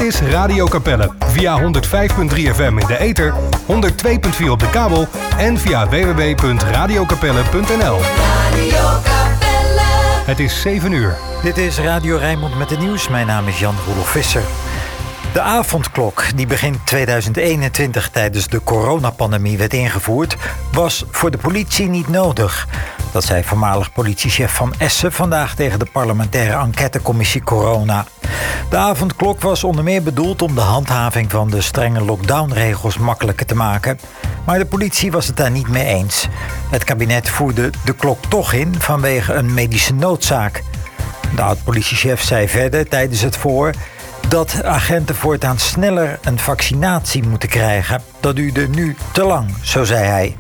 is Radio Capelle. Via 105.3 FM in de ether, 102.4 op de kabel en via www.radiocapelle.nl. Radio Capelle. Het is 7 uur. Dit is Radio Rijnmond met het nieuws. Mijn naam is Jan-Roelof Visser. De avondklok, die begin 2021 tijdens de coronapandemie werd ingevoerd, was voor de politie niet nodig. Dat zei voormalig politiechef Van Essen vandaag tegen de parlementaire enquêtecommissie Corona. De avondklok was onder meer bedoeld om de handhaving van de strenge lockdownregels makkelijker te maken. Maar de politie was het daar niet mee eens. Het kabinet voerde de klok toch in vanwege een medische noodzaak. De oud-politiechef zei verder tijdens het verhoor dat agenten voortaan sneller een vaccinatie moeten krijgen. Dat duurde nu te lang, zo zei hij.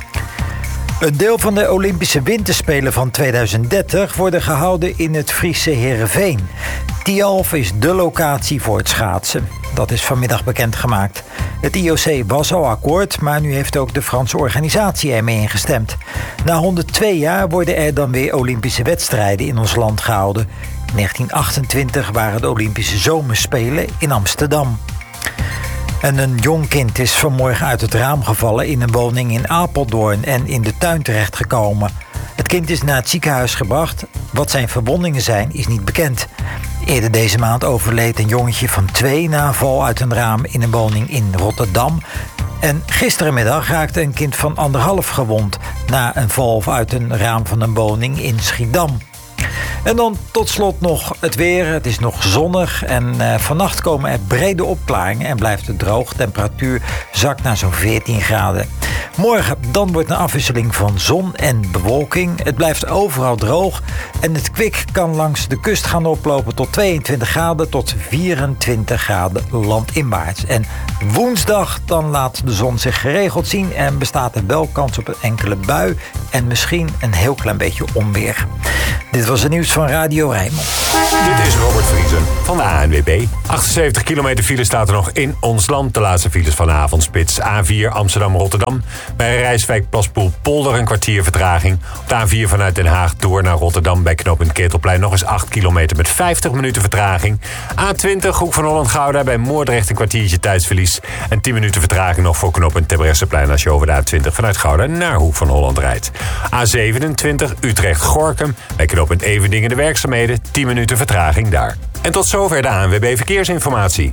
Een deel van de Olympische Winterspelen van 2030 worden gehouden in het Friese Heerenveen. Tialf is dé locatie voor het schaatsen. Dat is vanmiddag bekendgemaakt. Het IOC was al akkoord, maar nu heeft ook de Franse organisatie ermee ingestemd. Na 102 jaar worden er dan weer Olympische wedstrijden in ons land gehouden. In 1928 waren de Olympische Zomerspelen in Amsterdam. En een jong kind is vanmorgen uit het raam gevallen in een woning in Apeldoorn en in de tuin terechtgekomen. Het kind is naar het ziekenhuis gebracht. Wat zijn verwondingen zijn, is niet bekend. Eerder deze maand overleed een jongetje van 2 na een val uit een raam in een woning in Rotterdam. En gisterenmiddag raakte een kind van 1,5 gewond na een val uit een raam van een woning in Schiedam. En dan tot slot nog het weer. Het is nog zonnig en vannacht komen er brede opklaringen en blijft het droog. Temperatuur zakt naar zo'n 14 graden. Morgen dan wordt een afwisseling van zon en bewolking. Het blijft overal droog en het kwik kan langs de kust gaan oplopen tot 22 graden tot 24 graden landinwaarts. En woensdag dan laat de zon zich geregeld zien en bestaat er wel kans op een enkele bui en misschien een heel klein beetje onweer. Dit was het nieuws van Radio Rijnmond. Dit is Robert Vriesen van de ANWB. 78 kilometer file staat er nog in ons land. De laatste files van de avondspits. A4 Amsterdam-Rotterdam. Bij Rijswijk-Plaspoel-Polder een kwartier vertraging. Op de A4 vanuit Den Haag door naar Rotterdam bij knooppunt Ketelplein nog eens 8 kilometer met 50 minuten vertraging. A20 Hoek van Holland-Gouda bij Moordrecht een kwartiertje tijdsverlies. En 10 minuten vertraging nog voor knooppunt Terbrechtseplein als je over de A20 vanuit Gouda naar Hoek van Holland rijdt. A27 Utrecht-Gorkum bij knooppunt Everdingen de werkzaamheden. 10 minuten vertraging daar. En tot zover de ANWB Verkeersinformatie.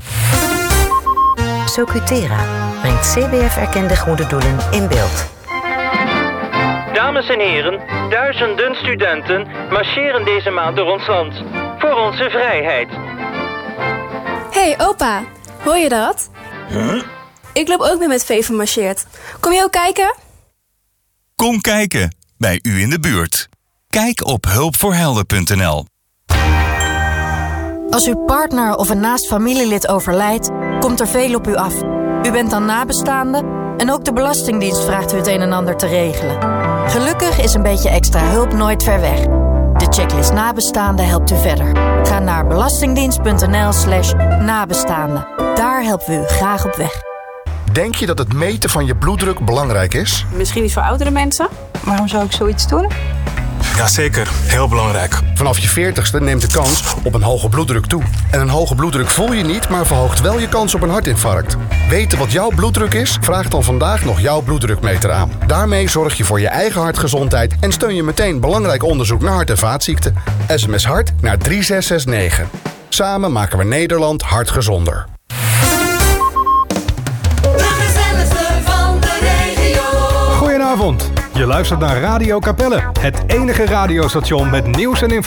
Socutera brengt CBF-erkende goede doelen in beeld. Dames en heren, duizenden studenten marcheren deze maand door ons land. Voor onze vrijheid. Hey opa, hoor je dat? Huh? Ik loop ook mee met Veven marcheert. Kom je ook kijken? Kom kijken, bij u in de buurt. Kijk op hulpvoorhelden.nl. Als uw partner of een naast familielid overlijdt, komt er veel op u af. U bent dan nabestaande en ook de Belastingdienst vraagt u het een en ander te regelen. Gelukkig is een beetje extra hulp nooit ver weg. De checklist nabestaande helpt u verder. Ga naar belastingdienst.nl/nabestaande. Daar helpen we u graag op weg. Denk je dat het meten van je bloeddruk belangrijk is? Misschien iets voor oudere mensen. Waarom zou ik zoiets doen? Jazeker, heel belangrijk. Vanaf je 40ste neemt de kans op een hoge bloeddruk toe. En een hoge bloeddruk voel je niet, maar verhoogt wel je kans op een hartinfarct. Weten wat jouw bloeddruk is? Vraag dan vandaag nog jouw bloeddrukmeter aan. Daarmee zorg je voor je eigen hartgezondheid en steun je meteen belangrijk onderzoek naar hart- en vaatziekten. SMS hart naar 3669. Samen maken we Nederland hartgezonder. Goedenavond. Je luistert naar Radio Capelle, het enige radiostation met nieuws en informatie.